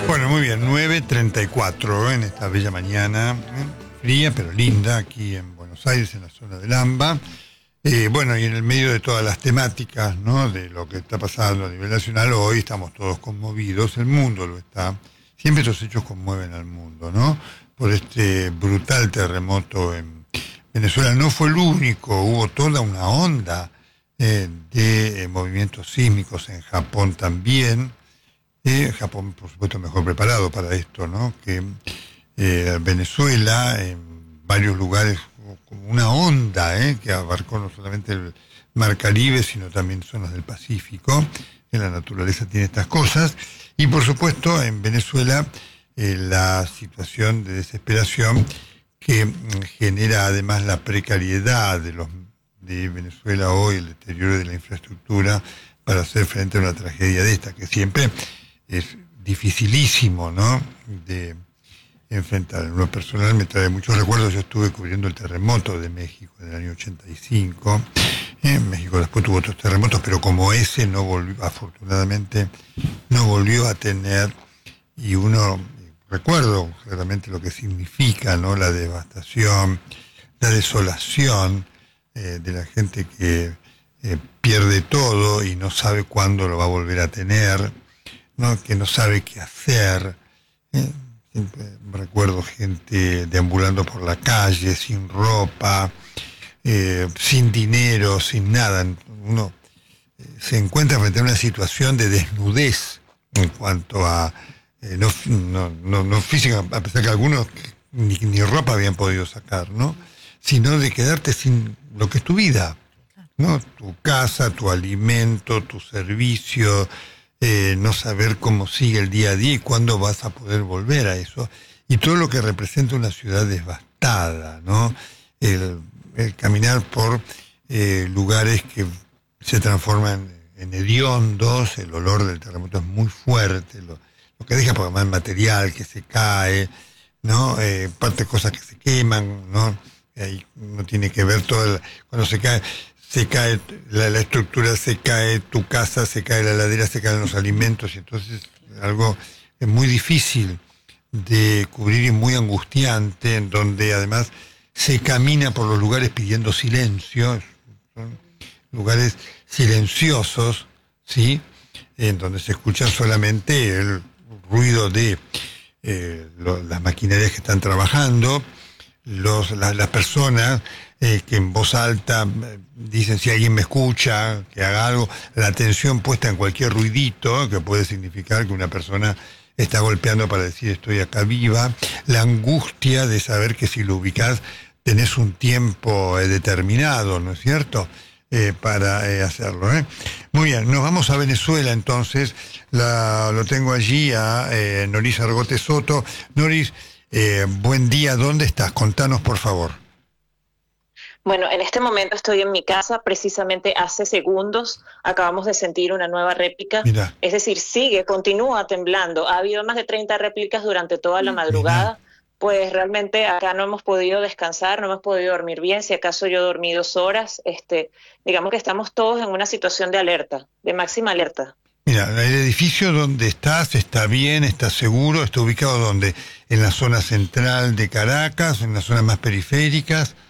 Bueno, muy bien, 9:34 en esta bella mañana, fría pero linda, aquí en Buenos Aires, en la zona del AMBA. Bueno, y en el medio de todas las temáticas, ¿no?, de lo que está pasando a nivel nacional, hoy estamos todos conmovidos, el mundo lo está. Siempre estos hechos conmueven al mundo, ¿no? Por este brutal terremoto en Venezuela. No fue el único, hubo toda una onda de movimientos sísmicos en Japón también. Japón, por supuesto, mejor preparado para esto, ¿no?, que Venezuela, en varios lugares, como una onda que abarcó no solamente el Mar Caribe, sino también zonas del Pacífico, que la naturaleza tiene estas cosas. Y, por supuesto, en Venezuela, la situación de desesperación que genera además la precariedad de Venezuela hoy, el deterioro de la infraestructura para hacer frente a una tragedia de esta, que siempre es dificilísimo, ¿no?, de enfrentar. En lo personal me trae muchos recuerdos. Yo estuve cubriendo el terremoto de México en el año 85. México después tuvo otros terremotos, pero como ese no volvió, afortunadamente, no volvió a tener. Y uno recuerdo claramente lo que significa, ¿no?, la devastación, la desolación de la gente que pierde todo y no sabe cuándo lo va a volver a tener, ¿no?, que no sabe qué hacer. Siempre recuerdo gente deambulando por la calle, sin ropa, sin dinero, sin nada. Uno se encuentra frente a una situación de desnudez en cuanto a, no física, a pesar que algunos ni ropa habían podido sacar, ¿no?, sino de quedarte sin lo que es tu vida, ¿no?, tu casa, tu alimento, tu servicio, no saber cómo sigue el día a día y cuándo vas a poder volver a eso, y todo lo que representa una ciudad devastada, ¿no? El caminar por lugares que se transforman en hediondos, el olor del terremoto es muy fuerte, lo que deja, por además, material que se cae, ¿no? Parte de cosas que se queman, ¿no? Ahí no tiene que ver todo, cuando se cae la estructura, se cae tu casa, se cae la heladera, se caen los alimentos, y entonces algo es muy difícil de cubrir y muy angustiante, en donde además se camina por los lugares pidiendo silencio, son lugares silenciosos, ¿sí?, en donde se escucha solamente el ruido de las maquinarias que están trabajando, las personas que en voz alta dicen si alguien me escucha, que haga algo, la atención puesta en cualquier ruidito, que puede significar que una persona está golpeando para decir estoy acá viva, la angustia de saber que si lo ubicás tenés un tiempo determinado, ¿no es cierto?, para hacerlo. Muy bien, nos vamos a Venezuela entonces. Lo tengo allí a Noris Argote Soto. Noris, buen día, ¿dónde estás? Contanos, por favor. Bueno, en este momento estoy en mi casa, precisamente hace segundos acabamos de sentir una nueva réplica. Mirá. Es decir, continúa temblando. Ha habido más de 30 réplicas durante toda la madrugada. Mirá. Pues realmente acá no hemos podido descansar, no hemos podido dormir bien. Si acaso yo dormí 2 horas, digamos que estamos todos en una situación de alerta, de máxima alerta. Mira, el edificio donde estás está bien, está seguro, está ubicado donde, en la zona central de Caracas, en las zonas más periféricas.